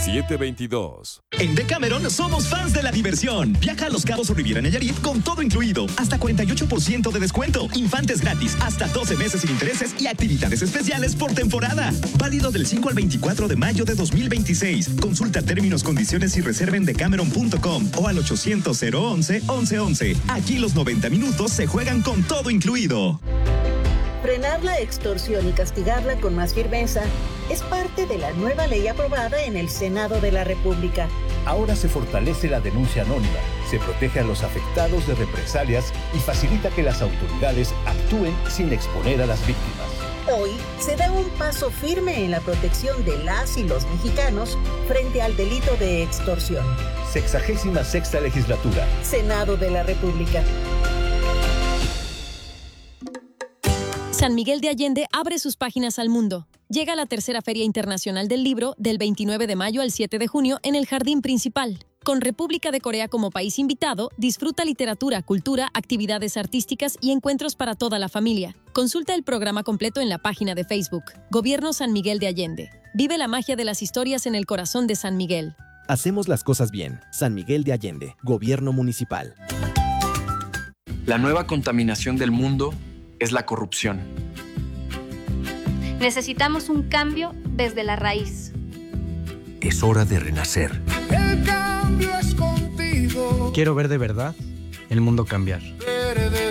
722. En Decameron somos fans de la diversión. Viaja a Los Cabos o Riviera Nayarit con todo incluido. Hasta 48% de descuento. Infantes gratis. Hasta 12 meses sin intereses y actividades especiales por temporada. Válido del 5 al 24 de mayo de 2026. Consulta términos, condiciones y reserva en decameron.com o al 800-011-1111. Aquí los 90 minutos se juegan con todo incluido. Frenar la extorsión y castigarla con más firmeza es parte de la nueva ley aprobada en el Senado de la República. Ahora se fortalece la denuncia anónima, se protege a los afectados de represalias y facilita que las autoridades actúen sin exponer a las víctimas. Hoy se da un paso firme en la protección de las y los mexicanos frente al delito de extorsión. 66ª Legislatura. Senado de la República. San Miguel de Allende abre sus páginas al mundo. Llega la tercera Feria Internacional del Libro del 29 de mayo al 7 de junio en el Jardín Principal. Con República de Corea como país invitado, disfruta literatura, cultura, actividades artísticas y encuentros para toda la familia. Consulta el programa completo en la página de Facebook. Gobierno San Miguel de Allende. Vive la magia de las historias en el corazón de San Miguel. Hacemos las cosas bien. San Miguel de Allende. Gobierno Municipal. La nueva contaminación del mundo es la corrupción. Necesitamos un cambio desde la raíz. Es hora de renacer. El cambio es contigo. Quiero ver de verdad el mundo cambiar.